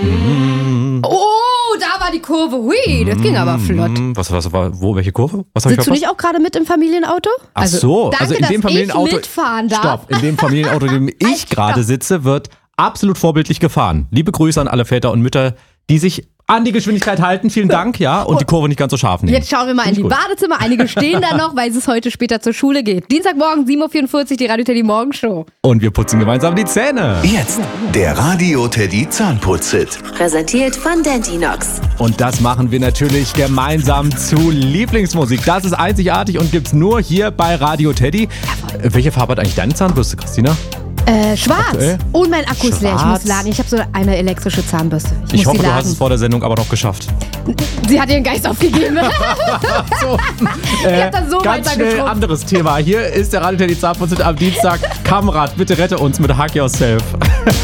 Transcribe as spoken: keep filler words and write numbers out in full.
Mm. Oh, da war die Kurve. Hui, das ging aber flott. Was, was war, wo, welche Kurve? Was hab Sitzt ich du nicht auch gerade mit im Familienauto? Ach so, danke, also in dem dass Familienauto. ich mitfahren darf. Stopp, in dem Familienauto, in dem ich gerade sitze, wird absolut vorbildlich gefahren. Liebe Grüße an alle Väter und Mütter, die sich an die Geschwindigkeit halten. Vielen Dank, ja, und die Kurve nicht ganz so scharf nehmen. Jetzt schauen wir mal in die Badezimmer. Einige stehen da noch, weil es heute später zur Schule geht. Dienstagmorgen, sieben Uhr vierundvierzig, die Radio Teddy Morgenshow. Und wir putzen gemeinsam die Zähne. Jetzt der Radio Teddy Zahnputz-Hit. Präsentiert von Dentinox. Und das machen wir natürlich gemeinsam zu Lieblingsmusik. Das ist einzigartig und gibt's nur hier bei Radio Teddy. Äh, Welche Farbe hat eigentlich deine Zahnbürste, Christina? Äh, schwarz. Aktuell? Und mein Akku ist leer. Ich Schwarz? muss laden. Ich habe so eine elektrische Zahnbürste. Ich, Ich muss hoffe, sie du laden. hast es vor der Sendung aber noch geschafft. Sie hat ihren Geist aufgegeben. So, Ich hab das so ganz schnell weitergeschrubbt. anderes Thema. Hier ist der Radio Teddy Zahnputz am Dienstag. Kamrat, bitte rette uns mit Hug Yourself.